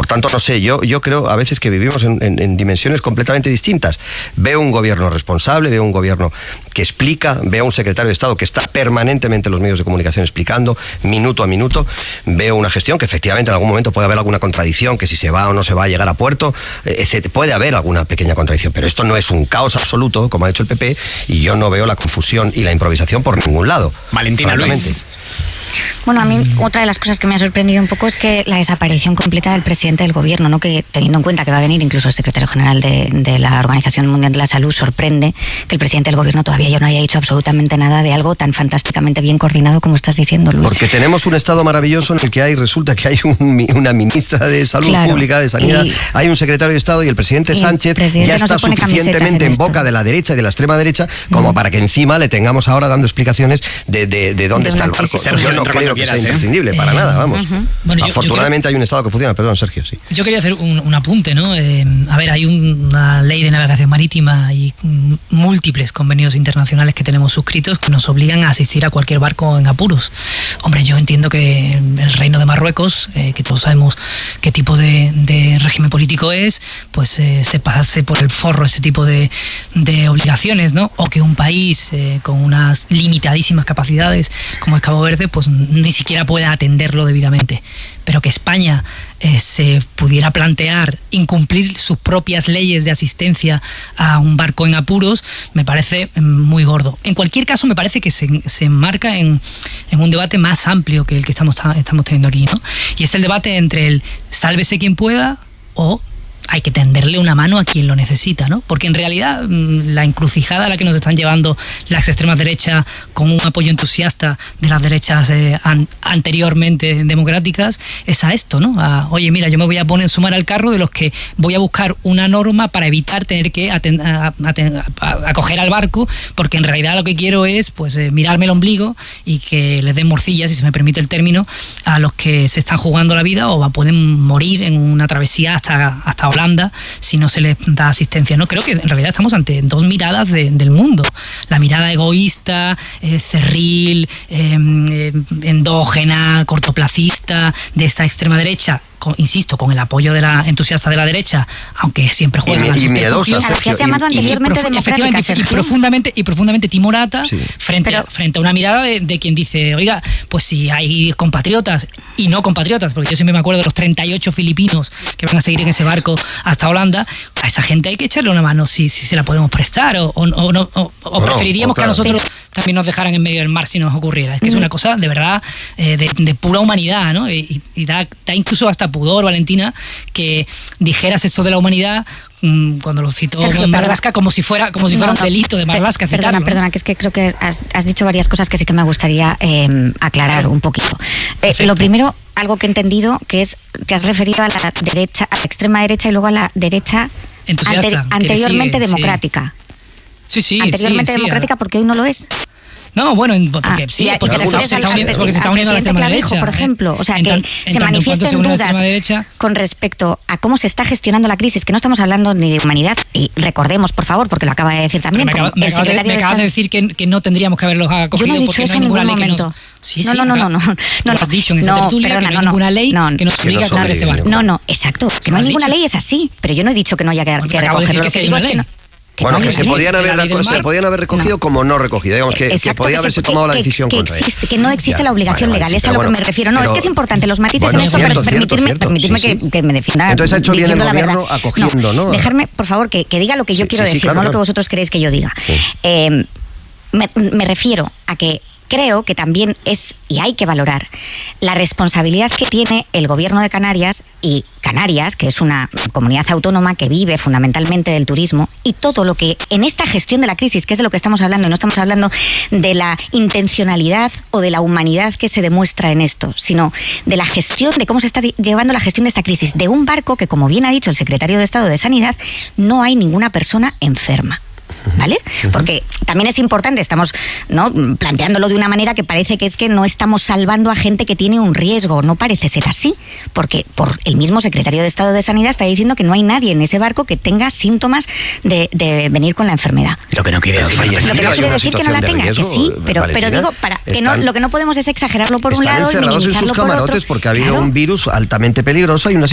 Por tanto, no sé, yo creo a veces que vivimos en dimensiones completamente distintas. Veo un gobierno responsable, veo un gobierno que explica, veo un secretario de Estado que está permanentemente en los medios de comunicación explicando minuto a minuto, veo una gestión que efectivamente en algún momento puede haber alguna contradicción, que si se va o no se va a llegar a puerto, puede haber alguna pequeña contradicción, pero esto no es un caos absoluto, como ha dicho el PP, y yo no veo la confusión y la improvisación por ningún lado. Valentina Luis. Bueno, a mí otra de las cosas que me ha sorprendido un poco es que la desaparición completa del presidente del gobierno, ¿no? Que teniendo en cuenta que va a venir incluso el secretario general de la Organización Mundial de la Salud, sorprende que el presidente del gobierno todavía ya no haya dicho absolutamente nada de algo tan fantásticamente bien coordinado como estás diciendo, Luis. Porque tenemos un estado maravilloso en el que resulta que hay una ministra de Salud Pública, de Sanidad, hay un secretario de Estado y el presidente Sánchez ya está suficientemente en boca de la derecha y de la extrema derecha como para que encima le tengamos ahora dando explicaciones de dónde está el barco. Yo no creo que sea imprescindible para nada, vamos. Bueno, afortunadamente hay un Estado que funciona. Perdón, Sergio, sí. Yo quería hacer un apunte, ¿no? A ver, hay una ley de navegación marítima y múltiples convenios internacionales que tenemos suscritos que nos obligan a asistir a cualquier barco en apuros. Hombre, yo entiendo que el Reino de Marruecos, que todos sabemos qué tipo de régimen político es, pues se pasase por el forro ese tipo de obligaciones, ¿no? O que un país con unas limitadísimas capacidades como es Cabo Verde, pues ni siquiera pueda atenderlo debidamente. Pero que España se pudiera plantear incumplir sus propias leyes de asistencia a un barco en apuros, me parece muy gordo. En cualquier caso, me parece que se enmarca en un debate más amplio que el que estamos teniendo aquí, ¿no? Y es el debate entre el sálvese quien pueda o hay que tenderle una mano a quien lo necesita, ¿no? Porque en realidad la encrucijada a la que nos están llevando las extremas derechas con un apoyo entusiasta de las derechas anteriormente democráticas es a esto, ¿no? Oye, mira, yo me voy a sumar al carro de los que voy a buscar una norma para evitar tener que acoger al barco, porque en realidad lo que quiero es pues mirarme el ombligo y que les den morcillas, si se me permite el término, a los que se están jugando la vida o pueden morir en una travesía hasta Holanda si no se les da asistencia, ¿no? Creo que en realidad estamos ante dos miradas del mundo. La mirada egoísta, cerril, endógena, cortoplacista de esta extrema derecha, insisto, con el apoyo de la entusiasta de la derecha, aunque siempre juegan y miedosa, a la que has llamado anteriormente democrática, y profundamente timorata, sí, frente a una mirada de quien dice, oiga, pues si hay compatriotas y no compatriotas, porque yo siempre me acuerdo de los 38 filipinos que van a seguir en ese barco hasta Holanda, a esa gente hay que echarle una mano si se la podemos prestar o preferiríamos que a nosotros también nos dejaran en medio del mar si nos ocurriera. Es que es una cosa de verdad de pura humanidad, ¿no? Y da incluso hasta pudor, Valentina, que dijeras eso de la humanidad cuando lo citó Marlaska como si fuera un delito de Marlaska. Perdona, que es que creo que has dicho varias cosas que sí que me gustaría aclarar un poquito. Lo primero, algo que he entendido, que es, te has referido a la derecha, a la extrema derecha y luego a la derecha anteriormente democrática. Sí. Anteriormente democrática, porque hoy no lo es. No, bueno, porque sí, porque se está uniendo a la extrema derecha. Por ejemplo, o sea, que se manifiesten dudas con respecto a cómo se está gestionando la crisis, que no estamos hablando ni de humanidad, y recordemos, por favor, porque lo acaba de decir también. Me acabas de decir que no tendríamos que haberlos acogido. Yo no he dicho eso en ningún momento. No. Lo has dicho en esa tertulia, que no hay ninguna ley que nos obligue a coger este barco. No, exacto, que no hay ninguna ley, es así, pero yo no he dicho que no haya que recogerlo. Lo que digo es que no. Bueno, que se podían haber recogido como no recogido. Digamos que podía haberse tomado la decisión contra ellos. Que no existe la obligación legal, es a lo que me refiero. No, es que es importante los matices en esto, permitirme que me defienda. Entonces ha hecho bien el gobierno acogiendo, ¿no? Dejarme, por favor, que diga lo que yo quiero decir, no lo que vosotros queréis que yo diga. Me refiero a que creo que también es, y hay que valorar, la responsabilidad que tiene el gobierno de Canarias, y Canarias, que es una comunidad autónoma que vive fundamentalmente del turismo, y todo lo que en esta gestión de la crisis, que es de lo que estamos hablando, y no estamos hablando de la intencionalidad o de la humanidad que se demuestra en esto, sino de la gestión, de cómo se está llevando la gestión de esta crisis, de un barco que, como bien ha dicho el secretario de Estado de Sanidad, no hay ninguna persona enferma. ¿Vale? Porque también es importante, estamos planteándolo de una manera que parece que es que no estamos salvando a gente que tiene un riesgo. No parece ser así, porque por el mismo secretario de Estado de Sanidad está diciendo que no hay nadie en ese barco que tenga síntomas de venir con la enfermedad. Lo que no quiere decir que no la tenga, que sí, pero digo, lo que no podemos es exagerarlo por un lado y minimizarlo por otro. Están encerrados en sus camarotes porque ha habido un virus altamente peligroso y una